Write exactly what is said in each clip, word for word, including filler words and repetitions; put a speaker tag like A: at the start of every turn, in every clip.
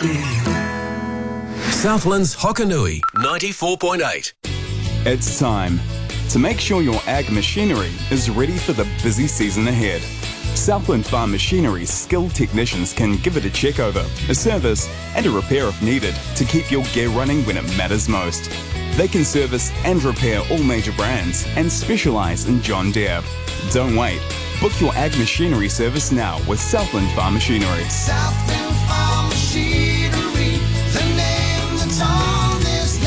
A: Southland's Hokanui, ninety-four point eight.
B: It's time to make sure your ag machinery is ready for the busy season ahead. Southland Farm Machinery's skilled technicians can give it a check over, a service and a repair if needed to keep your gear running when it matters most. They can service and repair all major brands and specialise in John Deere. Don't wait. Book your ag machinery service now with Southland Farm Machinery.
C: Southland Farm Machinery, the name that's on this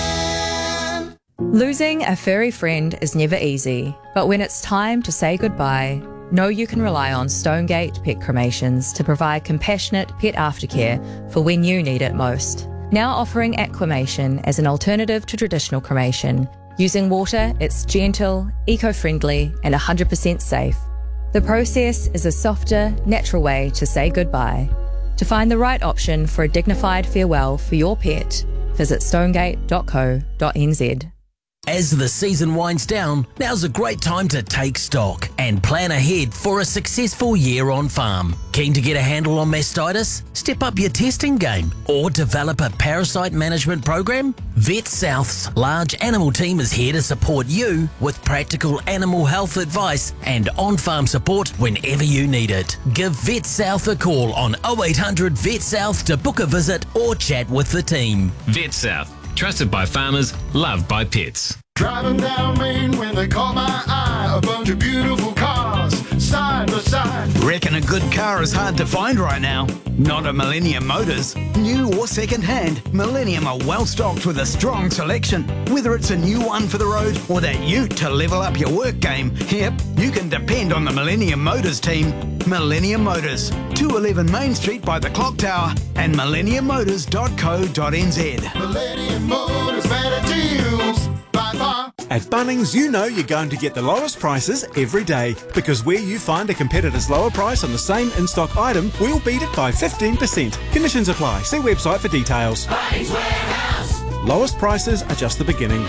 C: land.
D: Losing a furry friend is never easy, but when it's time to say goodbye, know you can rely on Stonegate Pet Cremations to provide compassionate pet aftercare for when you need it most. Now offering aquamation as an alternative to traditional cremation. Using water, it's gentle, eco-friendly and one hundred percent safe. The process is a softer, natural way to say goodbye. To find the right option for a dignified farewell for your pet, visit stonegate dot co dot n z.
E: As the season winds down, now's a great time to take stock and plan ahead for a successful year on farm. Keen to get a handle on mastitis? Step up your testing game or develop a parasite management program? Vet South's large animal team is here to support you with practical animal health advice and on-farm support whenever you need it. Give Vet South a call on oh eight hundred Vet South to book a visit or chat with the team.
F: Vet South. Trusted by farmers, loved by pets.
C: Driving down Main when they caught my eye, a bunch of beautiful cars, side by side.
G: Reckon a good car is hard to find right now? Not at Millennium Motors. New or second hand, Millennium are well stocked with a strong selection. Whether it's a new one for the road or that ute to level up your work game, yep, you can depend on the Millennium Motors team. Millennium Motors, two eleven Main Street by the Clock Tower and millennium motors dot co dot n z.
C: Millennium Motors, better deals by far.
H: At Bunnings, you know you're going to get the lowest prices every day, because where you find a competitor's lower price on the same in-stock item, we'll beat it by fifteen percent. Conditions apply. See website for details.
C: Bunnings Warehouse.
H: Lowest prices are just the beginning.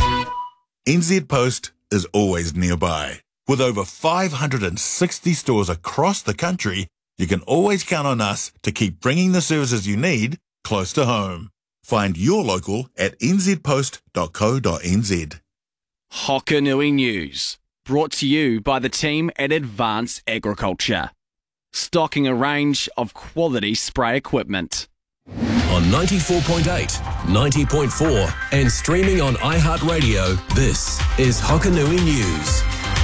I: N Z Post is always nearby. With over five hundred sixty stores across the country, you can always count on us to keep bringing the services you need close to home. Find your local at n z post dot co dot n z.
J: Hokanui News, brought to you by the team at Advanced Agriculture. Stocking a range of quality spray equipment.
A: On ninety-four point eight, ninety point four and streaming on iHeartRadio, this is Hokanui News.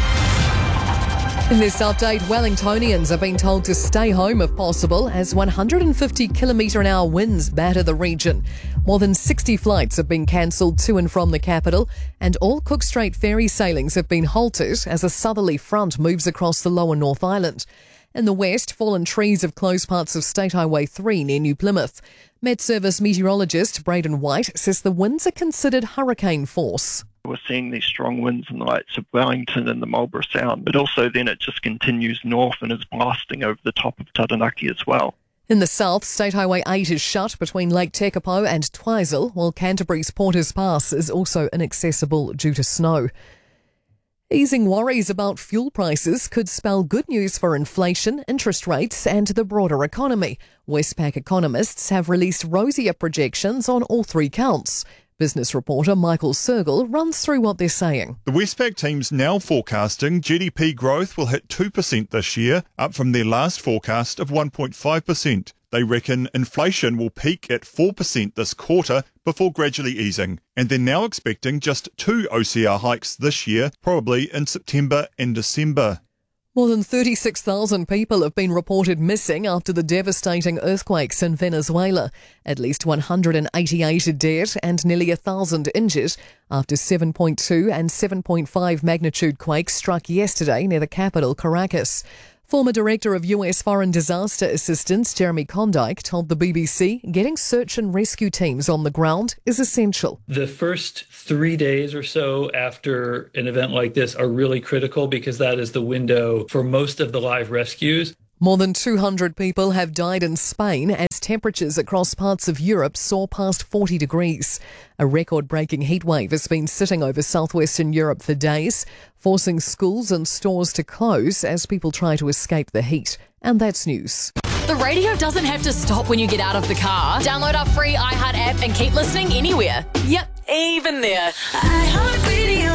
K: In this update, Wellingtonians are being told to stay home if possible as one hundred fifty kilometre an hour winds batter the region. More than sixty flights have been cancelled to and from the capital, and all Cook Strait ferry sailings have been halted as a southerly front moves across the lower North Island. In the west, fallen trees have closed parts of State Highway three near New Plymouth. Met Service meteorologist Braden White says the winds are considered hurricane force.
L: We're seeing these strong winds in the lights of Wellington and the Marlborough Sound, but also then it just continues north and is blasting over the top of Taranaki as well.
K: In the south, State Highway eight is shut between Lake Tekapo and Twizel, while Canterbury's Porters Pass is also inaccessible due to snow. Easing worries about fuel prices could spell good news for inflation, interest rates and the broader economy. Westpac economists have released rosier projections on all three counts. Business reporter Michael Sergel runs through what they're saying.
M: The Westpac team's now forecasting G D P growth will hit two percent this year, up from their last forecast of one point five percent. They reckon inflation will peak at four percent this quarter before gradually easing, and they're now expecting just two O C R hikes this year, probably in September and December.
K: More than thirty-six thousand people have been reported missing after the devastating earthquakes in Venezuela. At least one hundred eighty-eight are dead and nearly one thousand injured after seven point two and seven point five magnitude quakes struck yesterday near the capital, Caracas. Former Director of U S Foreign Disaster Assistance Jeremy Condike told the B B C getting search and rescue teams on the ground is essential.
N: The first three days or so after an event like this are really critical because that is the window for most of the live rescues.
K: More than two hundred people have died in Spain as temperatures across parts of Europe soar past forty degrees. A record-breaking heatwave has been sitting over southwestern Europe for days, forcing schools and stores to close as people try to escape the heat. And that's news.
O: The radio doesn't have to stop when you get out of the car. Download our free iHeart app and keep listening anywhere. Yep, even there. iHeart Radio.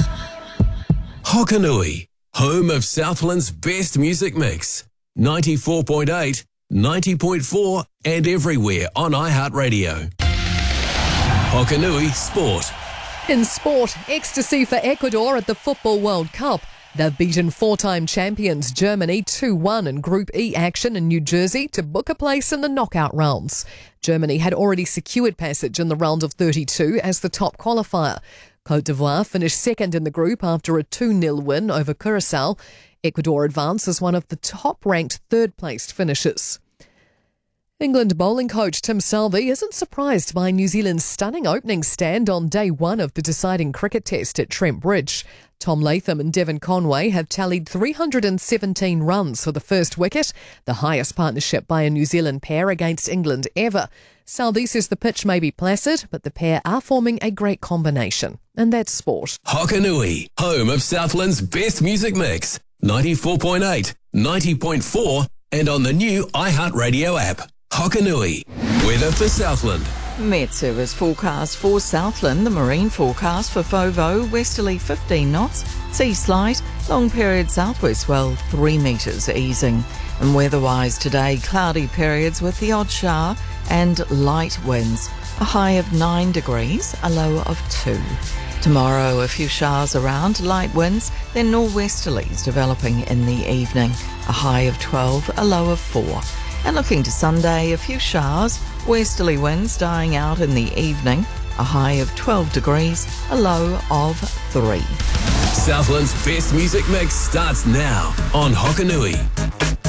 A: Hokanui, home of Southland's best music mix. ninety-four point eight, ninety point four and everywhere on iHeartRadio. Hokanui Sport.
K: In sport, ecstasy for Ecuador at the Football World Cup. They've beaten four-time champions Germany two one in Group E action in New Jersey to book a place in the knockout rounds. Germany had already secured passage in the round of thirty-two as the top qualifier. Côte d'Ivoire finished second in the group after a two nil win over Curaçao. Ecuador advanced as one of the top-ranked third-placed finishers. England bowling coach Tim Southee isn't surprised by New Zealand's stunning opening stand on day one of the deciding cricket test at Trent Bridge. Tom Latham and Devon Conway have tallied three hundred seventeen runs for the first wicket, the highest partnership by a New Zealand pair against England ever. Southee says the pitch may be placid, but the pair are forming a great combination. And that's sport.
A: Hokanui, home of Southland's best music mix. ninety-four point eight, ninety point four and on the new iHeartRadio app. Hokanui, weather for Southland.
P: Met Service forecast for Southland. The marine forecast for Fovo, westerly fifteen knots, sea slight, long period southwest swell three metres easing. And weather-wise today, cloudy periods with the odd shower and light winds. A high of nine degrees, a low of two. Tomorrow, a few showers around, light winds, then nor'westerlies developing in the evening. A high of twelve, a low of four. And looking to Sunday, a few showers, westerly winds dying out in the evening, a high of twelve degrees, a low of three.
A: Southland's best music mix starts now on Hokanui.